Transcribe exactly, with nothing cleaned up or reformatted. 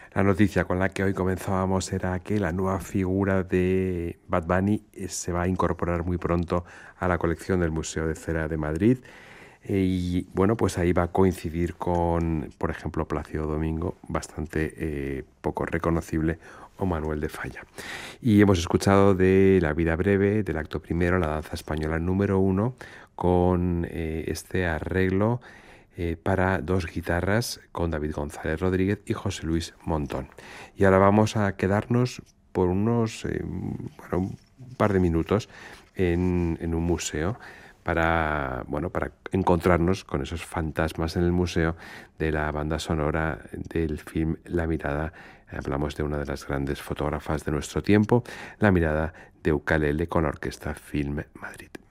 La noticia con la que hoy comenzábamos era que la nueva figura de Bad Bunny se va a incorporar muy pronto a la colección del Museo de Cera de Madrid. Y bueno, pues ahí va a coincidir con, por ejemplo, Plácido Domingo, bastante eh, poco reconocible, o Manuel de Falla. Y hemos escuchado de La vida breve, del acto primero, la danza española número uno, con eh, este arreglo eh, para dos guitarras con David González Rodríguez y José Luis Montón. Y ahora vamos a quedarnos por unos, eh, bueno, un par de minutos en, en un museo para, bueno, para encontrarnos con esos fantasmas en el museo de la banda sonora del film La mirada. Hablamos de una de las grandes fotógrafas de nuestro tiempo, La mirada de Ucalele con la Orquesta Film Madrid.